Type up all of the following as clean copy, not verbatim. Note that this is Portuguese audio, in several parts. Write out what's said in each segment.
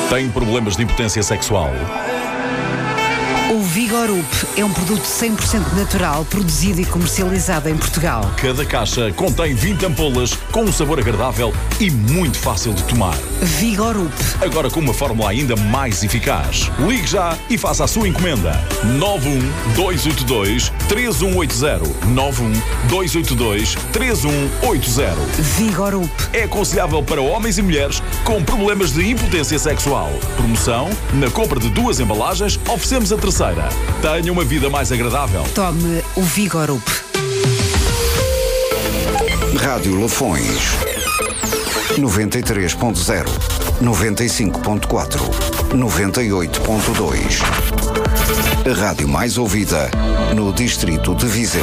Tem problemas de impotência sexual? O Vigorup é um produto 100% natural, produzido e comercializado em Portugal. Cada caixa contém 20 ampolas com um sabor agradável e muito fácil de tomar. Vigorup. Agora com uma fórmula ainda mais eficaz. Ligue já e faça a sua encomenda. 91282-3180. 91282-3180. Vigorup. É aconselhável para homens e mulheres com problemas de impotência sexual. Promoção: na compra de 2 embalagens, oferecemos a terceira. Tenha uma vida mais agradável. Tome o Vigorup. Rádio Lafões 93.0, 95.4, 98.2. A rádio mais ouvida no distrito de Viseu.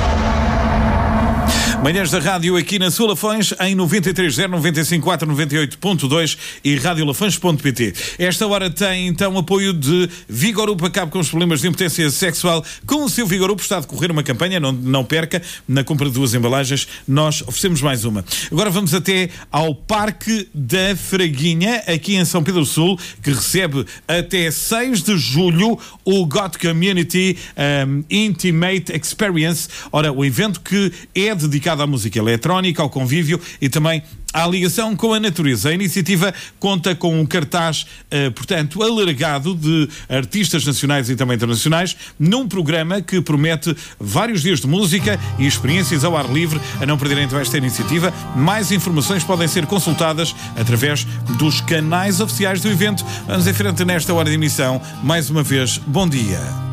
Manhãs da Rádio aqui na sua Lafões em 93.0, 95.4, 98.2 e radiolafões.pt. Esta hora tem então apoio de Vigorup. Acabe com os problemas de impotência sexual. Com o seu Vigorup está a decorrer uma campanha, não perca, na compra de 2 embalagens nós oferecemos mais uma. Agora vamos até ao Parque da Fraguinha, aqui em São Pedro do Sul, que recebe até 6 de julho o Got Community Intimate Experience. Ora, o evento que é dedicado à música eletrónica, ao convívio e também à ligação com a natureza. A iniciativa conta com um cartaz, portanto, alargado de artistas nacionais e também internacionais, num programa que promete vários dias de música e experiências ao ar livre. A não perderem então esta iniciativa. Mais informações podem ser consultadas através dos canais oficiais do evento. Vamos em frente nesta hora de emissão. Mais uma vez, bom dia.